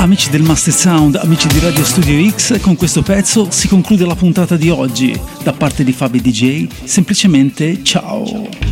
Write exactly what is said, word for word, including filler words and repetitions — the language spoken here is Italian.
Amici del Master Sound, amici di Radio Studio X, con questo pezzo si conclude la puntata di oggi. Da parte di Fabio D J, semplicemente ciao!